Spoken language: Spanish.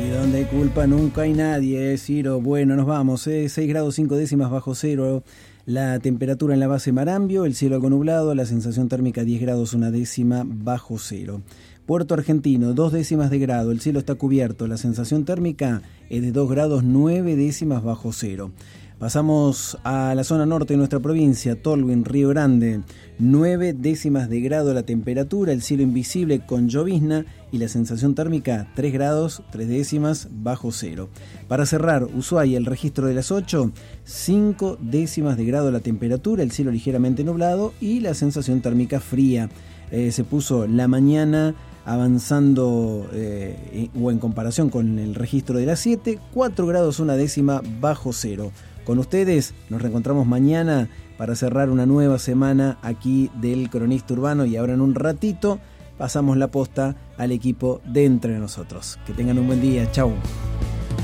donde hay culpa nunca hay nadie, Ciro. Bueno, nos vamos, 6 grados 5 décimas bajo cero. La temperatura en la base Marambio, el cielo algo nublado, la sensación térmica 10 grados 1 décima bajo cero. Puerto Argentino, 2 décimas de grado, el cielo está cubierto, la sensación térmica es de 2 grados 9 décimas bajo cero. Pasamos a la zona norte de nuestra provincia, Tolwyn, Río Grande, 9 décimas de grado la temperatura, el cielo invisible con llovizna y la sensación térmica 3 grados 3 décimas bajo cero. Para cerrar, Ushuaia, el registro de las 8, 5 décimas de grado la temperatura, el cielo ligeramente nublado y la sensación térmica fría. Se puso la mañana avanzando o en comparación con el registro de las 7, 4 grados 1 décima bajo cero. Con ustedes nos reencontramos mañana para cerrar una nueva semana aquí del Cronista Urbano y ahora en un ratito pasamos la posta al equipo de Entre Nosotros. Que tengan un buen día, chau.